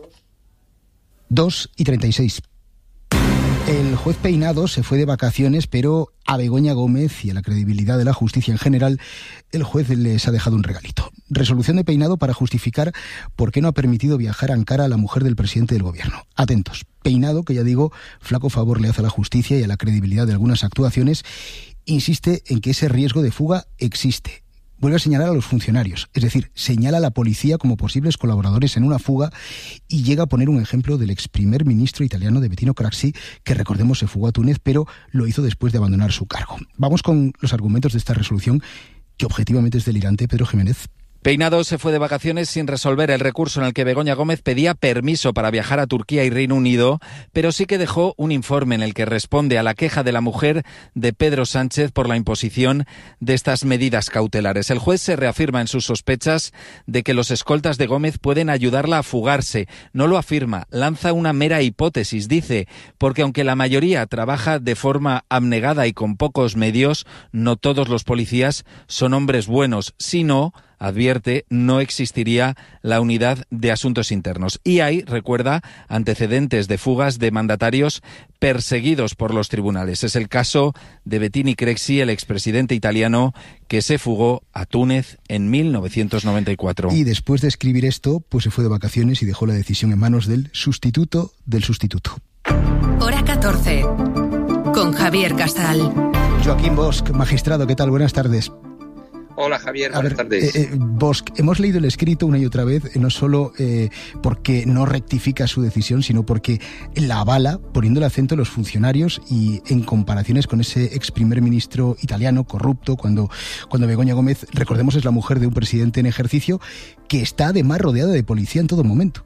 2:36. El juez Peinado se fue de vacaciones, pero a Begoña Gómez y a la credibilidad de la justicia en general, el juez les ha dejado un regalito. Resolución de Peinado para justificar por qué no ha permitido viajar a Ankara a la mujer del presidente del gobierno. Atentos. Peinado, que ya digo, flaco favor le hace a la justicia y a la credibilidad de algunas actuaciones, insiste en que ese riesgo de fuga existe. Vuelve a señalar a los funcionarios, es decir, señala a la policía como posibles colaboradores en una fuga y llega a poner un ejemplo del ex primer ministro italiano de Bettino Craxi, que recordemos se fugó a Túnez, pero lo hizo después de abandonar su cargo. Vamos con los argumentos de esta resolución, que objetivamente es delirante. Pedro Jiménez. Peinado se fue de vacaciones sin resolver el recurso en el que Begoña Gómez pedía permiso para viajar a Turquía y Reino Unido, pero sí que dejó un informe en el que responde a la queja de la mujer de Pedro Sánchez por la imposición de estas medidas cautelares. El juez se reafirma en sus sospechas de que los escoltas de Gómez pueden ayudarla a fugarse. No lo afirma, lanza una mera hipótesis, dice, porque aunque la mayoría trabaja de forma abnegada y con pocos medios, no todos los policías son hombres buenos, sino, advierte, no existiría la unidad de asuntos internos. Y hay, recuerda, antecedentes de fugas de mandatarios perseguidos por los tribunales. Es el caso de Bettino Craxi, el expresidente italiano, que se fugó a Túnez en 1994. Y después de escribir esto, pues se fue de vacaciones y dejó la decisión en manos del sustituto del sustituto. Hora 14, con Javier Casal. Joaquín Bosch, magistrado, ¿qué tal? Buenas tardes. Hola Javier, buenas tardes. Bosch, hemos leído el escrito una y otra vez, no solo porque no rectifica su decisión, sino porque la avala, poniendo el acento en los funcionarios y en comparaciones con ese ex primer ministro italiano corrupto, cuando Begoña Gómez, recordemos, es la mujer de un presidente en ejercicio que está además rodeada de policía en todo momento.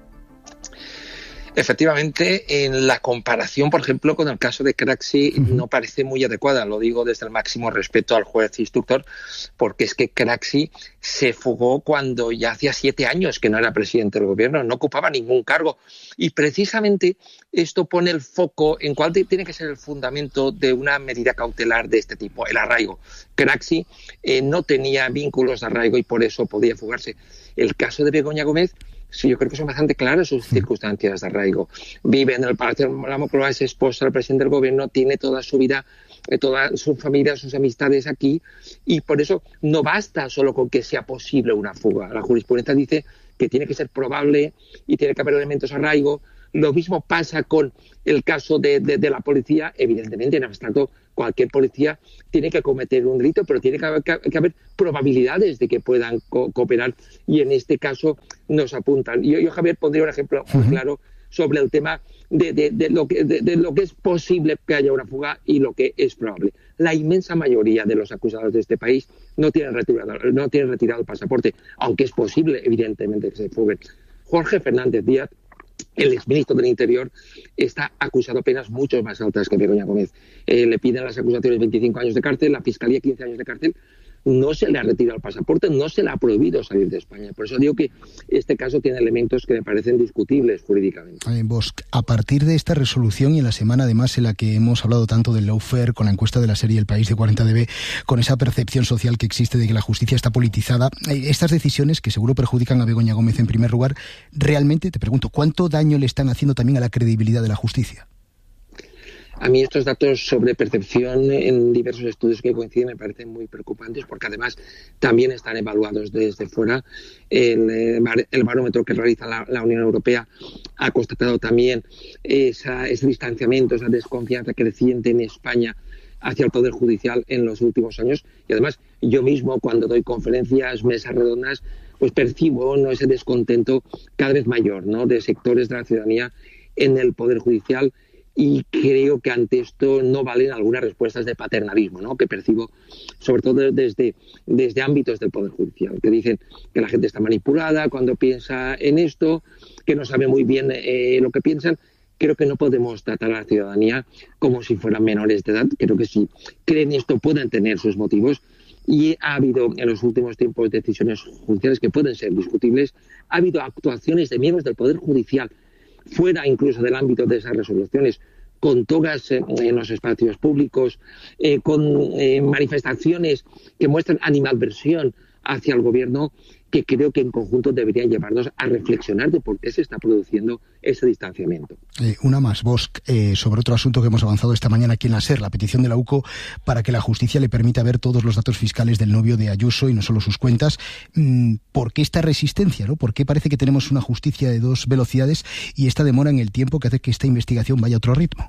Efectivamente, en la comparación, por ejemplo, con el caso de Craxi, no parece muy adecuada. Lo digo desde el máximo respeto al juez instructor, porque es que Craxi se fugó cuando ya hacía 7 años que no era presidente del gobierno, no ocupaba ningún cargo. Y precisamente esto pone el foco en cuál tiene que ser el fundamento de una medida cautelar de este tipo, el arraigo. Craxi no tenía vínculos de arraigo y por eso podía fugarse. El caso de Begoña Gómez, sí, yo creo que son bastante claras sus circunstancias de arraigo. Vive en el Palacio de la Moncloa, es esposa del presidente del gobierno, tiene toda su vida, toda su familia, sus amistades aquí, y por eso no basta solo con que sea posible una fuga. La jurisprudencia dice que tiene que ser probable y tiene que haber elementos de arraigo. Lo mismo pasa con el caso de la policía. Evidentemente, en abstracto, cualquier policía tiene que cometer un delito, pero tiene que haber probabilidades de que puedan cooperar, y en este caso nos apuntan. Yo Javier, pondría un ejemplo muy claro sobre el tema de lo que es posible que haya una fuga y lo que es probable. La inmensa mayoría de los acusados de este país no tienen retirado el pasaporte, aunque es posible, evidentemente, que se fuguen. Jorge Fernández Díaz, el exministro del Interior, está acusado a penas mucho más altas que Begoña Gómez. Le piden las acusaciones 25 años de cárcel, la Fiscalía 15 años de cárcel. No se le ha retirado el pasaporte, no se le ha prohibido salir de España. Por eso digo que este caso tiene elementos que me parecen discutibles jurídicamente. Bosch, a partir de esta resolución y en la semana además en la que hemos hablado tanto del lawfare, con la encuesta de la serie El País de 40DB, con esa percepción social que existe de que la justicia está politizada, estas decisiones que seguro perjudican a Begoña Gómez en primer lugar, realmente, te pregunto, ¿cuánto daño le están haciendo también a la credibilidad de la justicia? A mí estos datos sobre percepción en diversos estudios que coinciden me parecen muy preocupantes, porque además también están evaluados desde fuera. El barómetro que realiza la Unión Europea ha constatado también ese distanciamiento, esa desconfianza creciente en España hacia el Poder Judicial en los últimos años. Y además yo mismo, cuando doy conferencias, mesas redondas, pues percibo ese descontento cada vez mayor, ¿no?, de sectores de la ciudadanía en el Poder Judicial. Y creo que ante esto no valen algunas respuestas de paternalismo, ¿no?, que percibo sobre todo desde ámbitos del Poder Judicial, que dicen que la gente está manipulada cuando piensa en esto, que no sabe muy bien lo que piensan. Creo que no podemos tratar a la ciudadanía como si fueran menores de edad. Creo que si creen esto pueden tener sus motivos, y ha habido en los últimos tiempos decisiones judiciales que pueden ser discutibles. Ha habido actuaciones de miembros del Poder Judicial fuera incluso del ámbito de esas resoluciones, con togas en los espacios públicos, con manifestaciones que muestran animadversión hacia el gobierno, que creo que en conjunto deberían llevarnos a reflexionar de por qué se está produciendo ese distanciamiento. Una más, Bosch, sobre otro asunto que hemos avanzado esta mañana aquí en la SER, la petición de la UCO para que la justicia le permita ver todos los datos fiscales del novio de Ayuso y no solo sus cuentas. ¿Por qué esta resistencia, ¿no? ¿Por qué parece que tenemos una justicia de dos velocidades y esta demora en el tiempo que hace que esta investigación vaya a otro ritmo?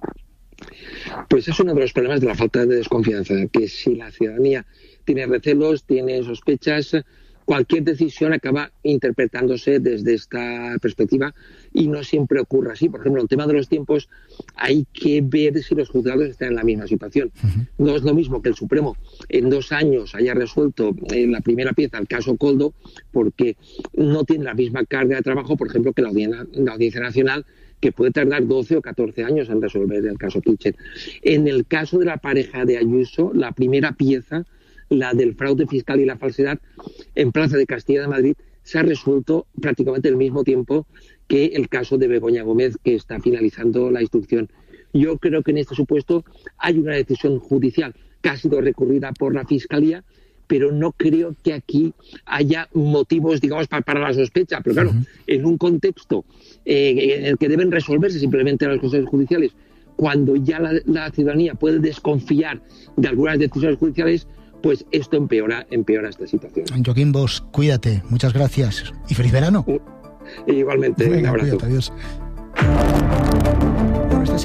Pues es uno de los problemas de la falta de desconfianza, que si la ciudadanía tiene recelos, tiene sospechas, cualquier decisión acaba interpretándose desde esta perspectiva, y no siempre ocurre así. Por ejemplo, en el tema de los tiempos hay que ver si los juzgados están en la misma situación. No es lo mismo que el Supremo en 2 años haya resuelto la primera pieza, el caso Koldo, porque no tiene la misma carga de trabajo, por ejemplo, que la Audiencia Nacional, que puede tardar 12 o 14 años en resolver el caso Kitchen. En el caso de la pareja de Ayuso, la primera pieza, la del fraude fiscal y la falsedad, en Plaza de Castilla de Madrid, se ha resuelto prácticamente al mismo tiempo que el caso de Begoña Gómez, que está finalizando la instrucción. Yo creo que en este supuesto hay una decisión judicial que ha sido recurrida por la Fiscalía, pero no creo que aquí haya motivos, digamos, para la sospecha. Pero claro, en un contexto en el que deben resolverse simplemente las cosas judiciales, cuando ya la ciudadanía puede desconfiar de algunas decisiones judiciales, pues esto empeora esta situación. Joaquín Bosch, cuídate, muchas gracias y feliz verano. Igualmente, un abrazo. Cuídate, adiós. Bueno, esta sería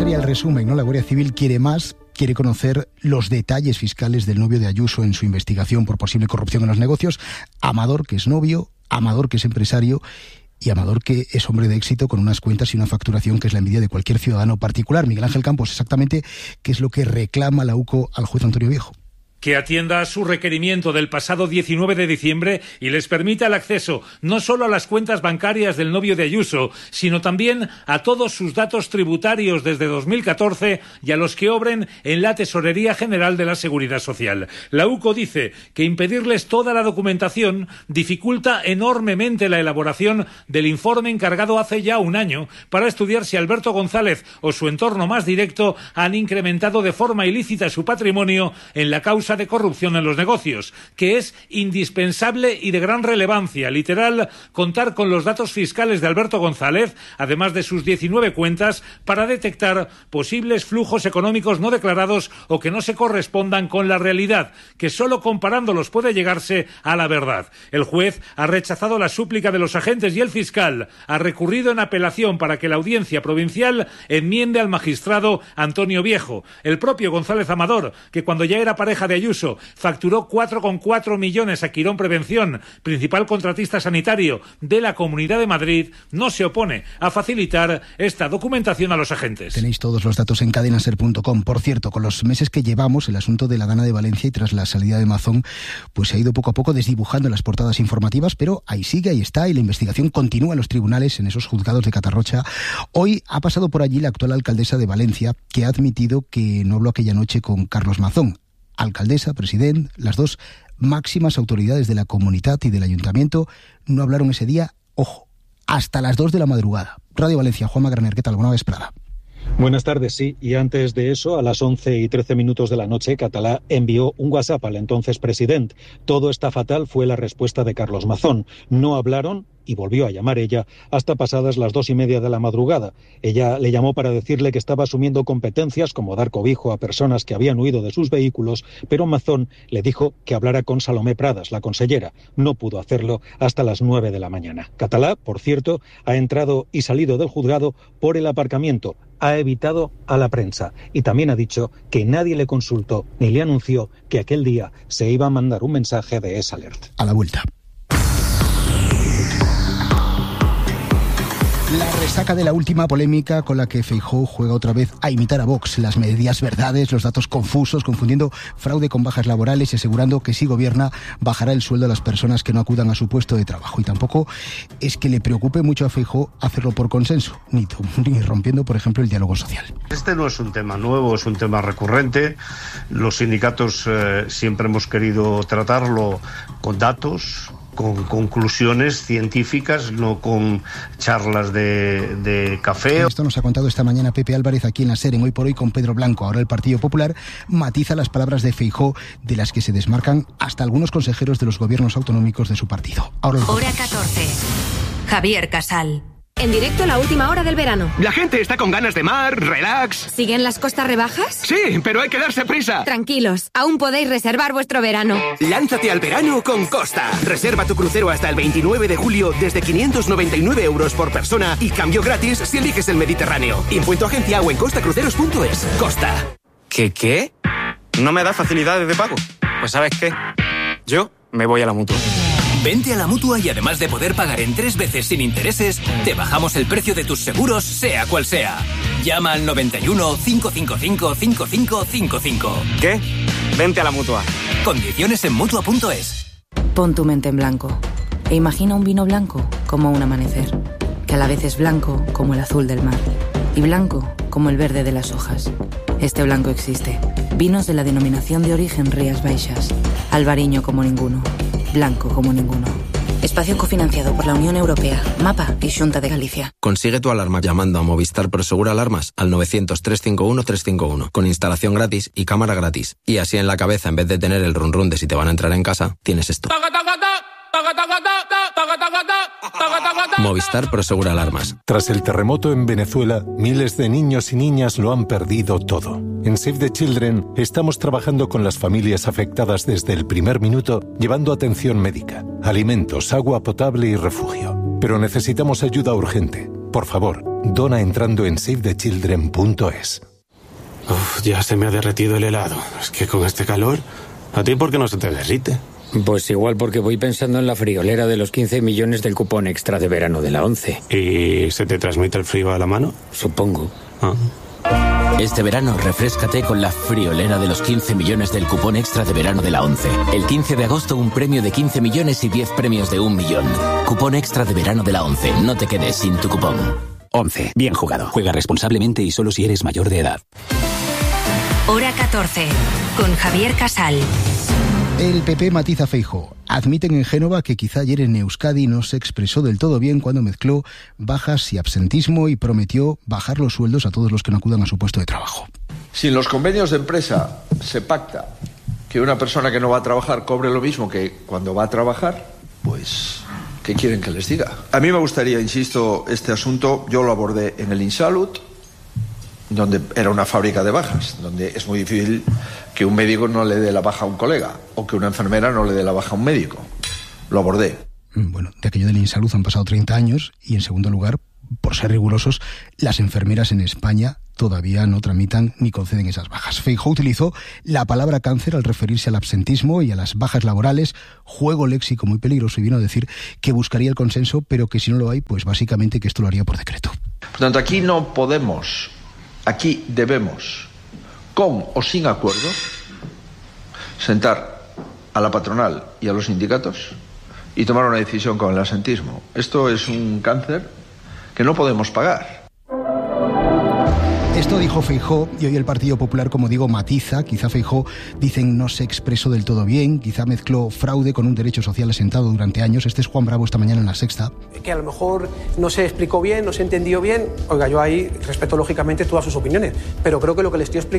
sería el resumen, ¿no? La Guardia Civil quiere más, quiere conocer los detalles fiscales del novio de Ayuso en su investigación por posible corrupción en los negocios. Amador, que es novio, Amador, que es empresario, y Amador, que es hombre de éxito con unas cuentas y una facturación que es la envidia de cualquier ciudadano particular. Miguel Ángel Campos, exactamente qué es lo que reclama la UCO al juez Antonio Viejo. Que atienda a su requerimiento del pasado 19 de diciembre y les permita el acceso no solo a las cuentas bancarias del novio de Ayuso, sino también a todos sus datos tributarios desde 2014 y a los que obren en la Tesorería General de la Seguridad Social. La UCO dice que impedirles toda la documentación dificulta enormemente la elaboración del informe encargado hace ya un año para estudiar si Alberto González o su entorno más directo han incrementado de forma ilícita su patrimonio en la causa de corrupción en los negocios, que es indispensable y de gran relevancia, literal, contar con los datos fiscales de Alberto González, además de sus 19 cuentas, para detectar posibles flujos económicos no declarados o que no se correspondan con la realidad, que solo comparándolos puede llegarse a la verdad. El juez ha rechazado la súplica de los agentes y el fiscal ha recurrido en apelación para que la audiencia provincial enmiende al magistrado Antonio Viejo. El propio González Amador, que cuando ya era pareja de Ayuso facturó 4,4 millones a Quirón Prevención, principal contratista sanitario de la Comunidad de Madrid, no se opone a facilitar esta documentación a los agentes. Tenéis todos los datos en cadenaser.com. Por cierto, con los meses que llevamos, el asunto de la Dana de Valencia y tras la salida de Mazón, pues se ha ido poco a poco desdibujando en las portadas informativas, pero ahí sigue, ahí está, y la investigación continúa en los tribunales, en esos juzgados de Catarrocha. Hoy ha pasado por allí la actual alcaldesa de Valencia, que ha admitido que no habló aquella noche con Carlos Mazón. Alcaldesa, presidente, las dos máximas autoridades de la comunidad y del ayuntamiento no hablaron ese día, ojo, hasta las 2 de la madrugada. Radio Valencia, Juanma Graner, ¿qué tal? Buena vesprada. Buenas tardes, sí. Y antes de eso, a las 11:13 de la noche, Catalá envió un WhatsApp al entonces presidente. Todo está fatal, fue la respuesta de Carlos Mazón. No hablaron y volvió a llamar ella hasta pasadas las 2:30 de la madrugada. Ella le llamó para decirle que estaba asumiendo competencias como dar cobijo a personas que habían huido de sus vehículos, pero Mazón le dijo que hablara con Salomé Pradas, la consellera. No pudo hacerlo hasta las 9 de la mañana. Catalá, por cierto, ha entrado y salido del juzgado por el aparcamiento. Ha evitado a la prensa y también ha dicho que nadie le consultó ni le anunció que aquel día se iba a mandar un mensaje de S-Alert. A la vuelta. La resaca de la última polémica con la que Feijóo juega otra vez a imitar a Vox, las medias verdades, los datos confusos, confundiendo fraude con bajas laborales y asegurando que si gobierna bajará el sueldo a las personas que no acudan a su puesto de trabajo. Y tampoco es que le preocupe mucho a Feijóo hacerlo por consenso, ni rompiendo, por ejemplo, el diálogo social. Este no es un tema nuevo, es un tema recurrente. Los sindicatos siempre hemos querido tratarlo con datos, con conclusiones científicas, no con charlas de café. Esto nos ha contado esta mañana Pepe Álvarez aquí en la SER, en Hoy por Hoy con Pedro Blanco. Ahora el Partido Popular matiza las palabras de Feijóo, de las que se desmarcan hasta algunos consejeros de los gobiernos autonómicos de su partido. Hora 14. Javier Casal. En directo, la última hora del verano. La gente está con ganas de mar, relax. ¿Siguen las costas rebajas? Sí, pero hay que darse prisa. Tranquilos, aún podéis reservar vuestro verano. Lánzate al verano con Costa. Reserva tu crucero hasta el 29 de julio desde 599 € por persona y cambio gratis si eliges el Mediterráneo. Impuesto agencia o en costacruceros.es. Costa. ¿Qué? ¿No me da facilidades de pago? Pues ¿sabes qué? Yo me voy a la Mutua. Vente a la Mutua y además de poder pagar en 3 veces sin intereses, te bajamos el precio de tus seguros, sea cual sea. Llama al 91 555 5555. ¿Qué? Vente a la Mutua. Condiciones en Mutua.es. Pon tu mente en blanco e imagina un vino blanco como un amanecer, que a la vez es blanco como el azul del mar y blanco como el verde de las hojas. Este blanco existe. Vinos de la denominación de origen Rías Baixas. Albariño como ninguno. Blanco como ninguno. Espacio cofinanciado por la Unión Europea, MAPA y Xunta de Galicia. Consigue tu alarma llamando a Movistar Prosegur Alarmas al 900-351-351 con instalación gratis y cámara gratis. Y así en la cabeza, en vez de tener el run run de si te van a entrar en casa, tienes esto. Movistar Prosegur Alarmas. Tras el terremoto en Venezuela, miles de niños y niñas lo han perdido todo. En Save the Children estamos trabajando con las familias afectadas desde el primer minuto, llevando atención médica, alimentos, agua potable y refugio. Pero necesitamos ayuda urgente. Por favor, dona entrando en SaveTheChildren.es. Ya se me ha derretido el helado. Es que con este calor, ¿a ti por qué no se te derrite? Pues igual porque voy pensando en la friolera de los 15 millones del cupón extra de verano de la ONCE. ¿Y se te transmite el frío a la mano? Supongo. Este verano refréscate con la friolera de los 15 millones del cupón extra de verano de la ONCE. El 15 de agosto un premio de 15 millones y 10 premios de 1 millón. Cupón extra de verano de la ONCE. No te quedes sin tu cupón. ONCE. Bien jugado. Juega responsablemente y solo si eres mayor de edad. Hora 14. Con Javier Casal. El PP matiza a Feijóo. Admiten en Génova que quizá ayer en Euskadi no se expresó del todo bien cuando mezcló bajas y absentismo y prometió bajar los sueldos a todos los que no acudan a su puesto de trabajo. Si en los convenios de empresa se pacta que una persona que no va a trabajar cobre lo mismo que cuando va a trabajar, pues ¿qué quieren que les diga? A mí me gustaría, insisto, este asunto yo lo abordé en el Insalud, donde era una fábrica de bajas, donde es muy difícil que un médico no le dé la baja a un colega o que una enfermera no le dé la baja a un médico. Lo abordé. Bueno, de aquello del Insalud han pasado 30 años y, en segundo lugar, por ser rigurosos, las enfermeras en España todavía no tramitan ni conceden esas bajas. Feijóo utilizó la palabra cáncer al referirse al absentismo y a las bajas laborales, juego léxico muy peligroso, y vino a decir que buscaría el consenso, pero que si no lo hay, pues básicamente que esto lo haría por decreto. Por tanto, aquí no podemos, aquí debemos, con o sin acuerdo, sentar a la patronal y a los sindicatos y tomar una decisión con el absentismo. Esto es un cáncer que no podemos pagar. Esto dijo Feijóo y hoy el Partido Popular, como digo, matiza. Quizá Feijóo, dicen, no se expresó del todo bien, quizá mezcló fraude con un derecho social asentado durante años. Este es Juan Bravo esta mañana en La Sexta. Que a lo mejor no se explicó bien, no se entendió bien. Oiga, yo ahí respeto lógicamente todas sus opiniones, pero creo que lo que le estoy explicando